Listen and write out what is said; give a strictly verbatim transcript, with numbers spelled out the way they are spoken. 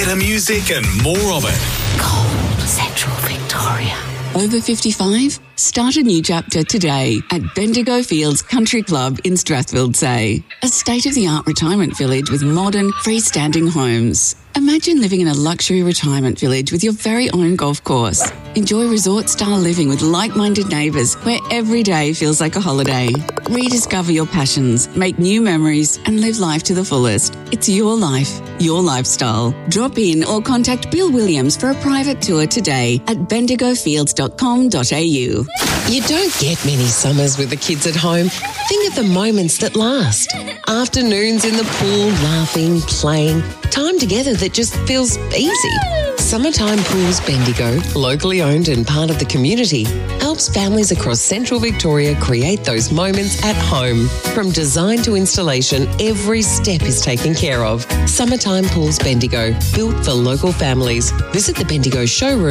better music and more of it. Cold Central Victoria. Over fifty-five? Start a new chapter today at Bendigo Fields Country Club in Strathfield-Say. A state-of-the-art retirement village with modern, freestanding homes. Imagine living in a luxury retirement village with your very own golf course. Enjoy resort-style living with like-minded neighbours where every day feels like a holiday. Rediscover your passions, make new memories and live life to the fullest. It's your life, your lifestyle. Drop in or contact Bill Williams for a private tour today at bendigo fields dot com dot a u. You don't get many summers with the kids at home. Think of the moments that last. Afternoons in the pool, laughing, playing. Time together that just feels easy. Summertime Pools Bendigo, locally owned and part of the community, helps families across Central Victoria create those moments at home. From design to installation, every step is taken care of. Summertime Pools Bendigo, built for local families. Visit the Bendigo showroom